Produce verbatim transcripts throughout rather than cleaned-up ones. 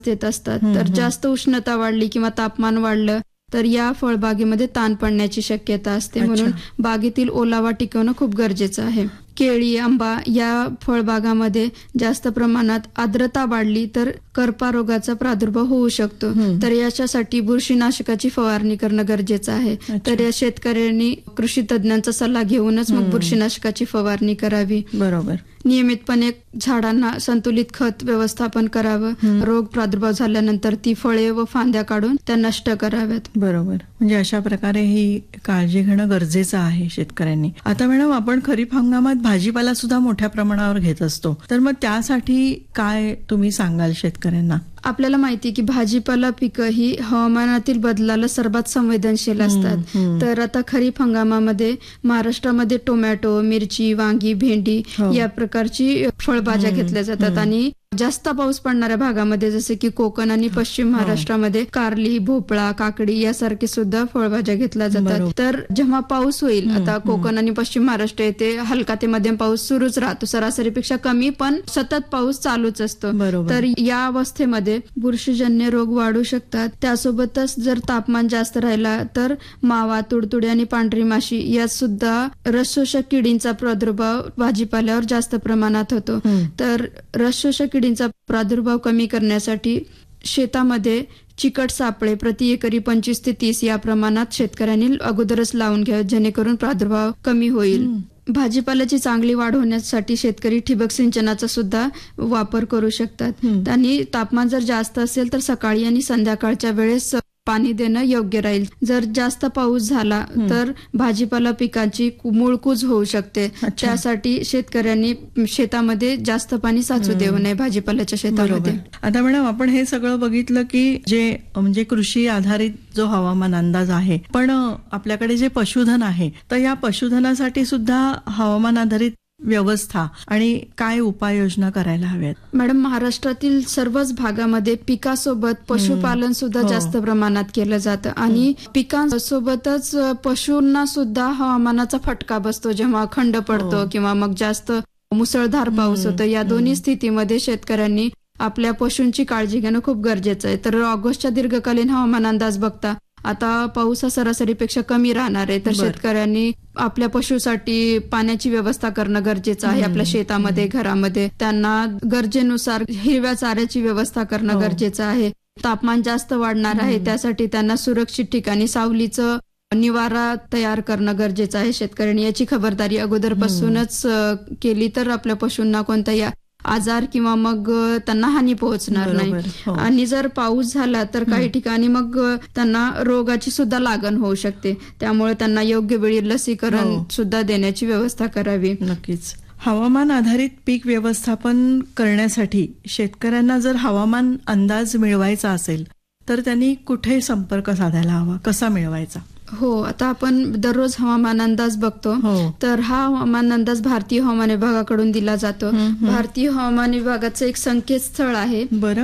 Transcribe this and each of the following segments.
येत असतात. तर जास्त उष्णता वाढली किंवा तापमान वाढलं तर या फळबागेमध्ये ताण पडण्याची शक्यता असते. म्हणून बागेतील ओलावा टिकवणं खूप गरजेचं आहे. केळी, आंबा या फळबागामध्ये जास्त प्रमाणात आर्द्रता वाढली तर करपा रोगाचा प्रादुर्भाव होऊ शकतो. तर याच्यासाठी बुरशीनाशकाची फवारणी करणं गरजेचं आहे. तर या शेतकऱ्यांनी कृषी तज्ञांचा सल्ला घेऊनच मग बुरशीनाशकाची फवारणी करावी. बरोबर. नियमितपणे झाडांना संतुलित खत व्यवस्थापन करावं. रोग प्रादुर्भाव झाल्यानंतर ती फळे व फांद्या काढून त्या नष्ट कराव्यात. बरोबर. म्हणजे अशा प्रकारे ही काळजी घेणं गरजेचं आहे शेतकऱ्यांनी. आता मॅडम, आपण खरीप हंगामात भाजीपाला सुद्धा मोठ्या प्रमाणावर घेत असतो, तर मग त्यासाठी काय तुम्ही सांगाल शेतकऱ्यांना? आपल्याला माहिती आहे की भाजीपाला पिकं ही हवामानातील बदलाला सर्वात संवेदनशील असतात. तर आता खरीप हंगामामध्ये महाराष्ट्रामध्ये टोमॅटो, मिरची, वांगी, भेंडी या प्रकारची फळभाज्या घेतल्या जातात. आणि जास्त पाऊस पडणाऱ्या भागामध्ये जसे की कोकण आणि पश्चिम महाराष्ट्रामध्ये कारली, भोपळा, काकडी यासारखे सुद्धा फळभाज्या घेतल्या जातात. तर जेव्हा पाऊस होईल, आता कोकण आणि पश्चिम महाराष्ट्र येथे हलका ते मध्यम पाऊस सुरूच राहतो, सरासरीपेक्षा कमी, पण सतत पाऊस चालूच असतो. तर या अवस्थेमध्ये बुरशीजन्य रोग वाढू शकतात. त्यासोबतच जर तापमान जास्त राहिला तर मावा, तुडतुडे आणि पांढरी माशी यात सुद्धा रसशोषक किडींचा प्रादुर्भाव भाजीपाल्यावर जास्त प्रमाणात होतो. तर रसशोषक किडींचा प्रादुर्भाव कमी करण्यासाठी शेतामध्ये चिकट सापळे प्रति एकरी पंचवीस ते तीस या प्रमाणात शेतकऱ्यांनी अगोदरच लावून घ्यावे, जेणेकरून प्रादुर्भाव कमी होईल. भाजीपाल्याची चांगली वाढ होण्यासाठी शेतकरी ठिबक सिंचनाचा सुद्धा वापर करू शकतात. आणि तापमान जर जास्त असेल तर सकाळी आणि संध्याकाळच्या वेळेस पाणी देणं योग्य राहील. जर जास्त पाऊस झाला तर भाजीपाला पिकांची मूळकूज होऊ शकते. त्यासाठी शेतकऱ्यांनी शेतामध्ये जास्त पाणी साचू देऊ नये भाजीपाल्याच्या शेतामध्ये. आता मॅडम, आपण हे सगळं बघितलं की जे म्हणजे कृषी आधारित जो हवामान अंदाज आहे, पण आपल्याकडे जे पशुधन आहे, तर या पशुधनासाठी सुद्धा हवामान आधारित व्यवस्था आणि काय उपाययोजना करायला हव्यात? मॅडम, महाराष्ट्रातील सर्वच भागामध्ये पिकासोबत पशुपालन सुद्धा जास्त प्रमाणात केलं जातं. आणि पिकांसोबतच पशूंना सुद्धा हवामानाचा फटका बसतो. जेव्हा खंड पडतो किंवा मग जास्त मुसळधार पाऊस होतो, या दोन्ही स्थितीमध्ये शेतकऱ्यांनी आपल्या पशूंची काळजी घेणं खूप गरजेचं आहे. तर ऑगस्टच्या दीर्घकालीन हवामान अंदाज बघता आता पाऊस हा सरासरीपेक्षा कमी राहणार आहे. तर शेतकऱ्यांनी आपल्या पशुसाठी पाण्याची व्यवस्था करणं गरजेचं आहे. आपल्या शेतामध्ये, घरामध्ये त्यांना गरजेनुसार हिरव्या चाऱ्याची व्यवस्था करणं गरजेचं आहे. तापमान जास्त वाढणार आहे, त्यासाठी त्यांना सुरक्षित ठिकाणी सावलीचं निवारा तयार करणं गरजेचं आहे. शेतकऱ्यांनी याची खबरदारी अगोदरपासूनच केली तर आपल्या पशूंना कोणत्याही आजार किंवा मग त्यांना हानी पोहोचणार नाही. आणि जर पाऊस झाला तर काही ठिकाणी मग त्यांना रोगाची सुद्धा लागण होऊ शकते. त्यामुळे त्यांना योग्य वेळी लसीकरण सुद्धा देण्याची व्यवस्था करावी. नक्कीच. हवामान आधारित पीक व्यवस्थापन करण्यासाठी शेतकऱ्यांना जर हवामान अंदाज मिळवायचा असेल तर त्यांनी कुठे संपर्क साधायला हवा, कसा मिळवायचा? हो, आता आपण दररोज हवामान अंदाज बघतो. तर हा हवामान अंदाज भारतीय हवामान विभागाकडून दिला जातो. भारतीय हवामान विभागाचं एक संकेतस्थळ आहे, बरं,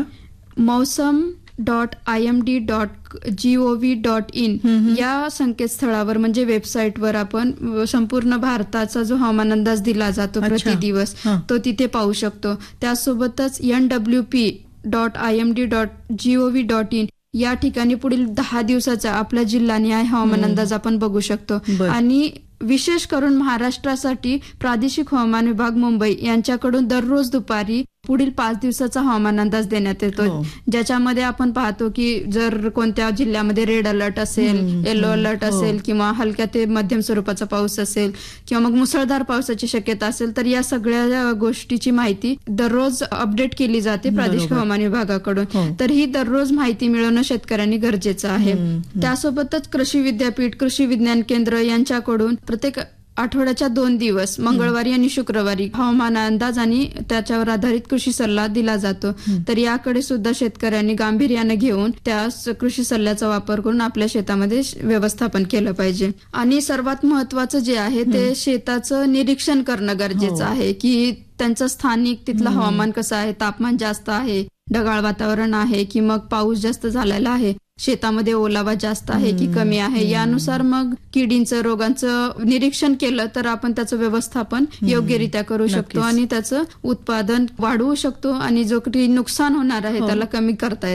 मौसम dot I am D dot G O V dot in या संकेतस्थळावर म्हणजे वेबसाईटवर आपण संपूर्ण भारताचा जो हवामान अंदाज दिला जातो प्रति दिवस तो तिथे पाहू शकतो. त्यासोबतच N W P dot I am D dot G O V dot in या ठिकाणी पुढील दहा दिवसाचा आपल्या जिल्हानिहाय हवामान अंदाज आपण बघू शकतो. आणि विशेष करून महाराष्ट्रासाठी प्रादेशिक हवामान विभाग मुंबई यांच्याकडून दररोज दुपारी पुढील पाच दिवसाचा हवामान अंदाज देण्यात येतो. ज्याच्यामध्ये आपण पाहतो की जर कोणत्या जिल्ह्यामध्ये रेड अलर्ट असेल, येलो अलर्ट असेल किंवा हलक्या ते मध्यम स्वरूपाचा पाऊस असेल किंवा मग मुसळधार पावसाची शक्यता असेल, तर या सगळ्या गोष्टीची माहिती दररोज अपडेट केली जाते प्रादेशिक हवामान विभागाकडून. तर ही दररोज माहिती मिळवणं शेतकऱ्यांनी गरजेचं आहे. त्यासोबतच कृषी विद्यापीठ, कृषी विज्ञान केंद्र यांच्याकडून प्रत्येक आठवड्याच्या दोन दिवस मंगळवारी आणि शुक्रवारी हवामान अंदाज आणि त्याच्यावर आधारित कृषी सल्ला दिला जातो. तर याकडे सुद्धा शेतकऱ्यांनी गांभीर्याने घेऊन त्या कृषी सल्ल्याचा वापर करून आपल्या शेतामध्ये व्यवस्थापन केलं पाहिजे. आणि सर्वात महत्वाचं जे आहे ते शेताचं निरीक्षण करणं गरजेचं आहे की त्यांचं स्थानिक तिथलं हवामान कसं आहे, तापमान जास्त आहे, ढगाळ वातावरण आहे की मग पाऊस जास्त झालेला आहे, शेतामध्ये ओलावा जास्त आहे की कमी आहे, यानुसार मग किडींचं, रोगांचं निरीक्षण केलं तर आपण त्याचं व्यवस्थापन योग्यरित्या करू शकतो आणि त्याचं उत्पादन वाढवू शकतो आणि जो काही नुकसान होणार आहे त्याला कमी करता येतं.